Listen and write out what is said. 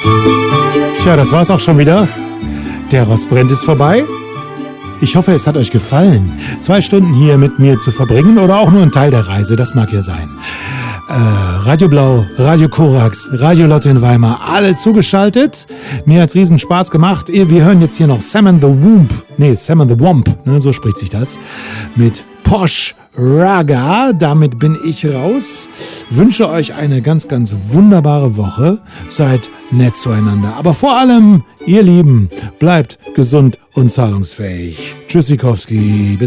Tja, das war's auch schon wieder. Der Rostbrennt ist vorbei. Ich hoffe, es hat euch gefallen, 2 Stunden hier mit mir zu verbringen oder auch nur ein Teil der Reise, das mag ja sein. Radio Blau, Radio Korax, Radio Lotte in Weimar, alle zugeschaltet. Mir hat's riesen Spaß gemacht. Wir hören jetzt hier noch Sam and the Womp, ne, so spricht sich das, mit Posh Raga. Damit bin ich raus. Wünsche euch eine ganz, ganz wunderbare Woche. Seid nett zueinander. Aber vor allem, ihr Lieben, bleibt gesund und zahlungsfähig. Tschüssikowski.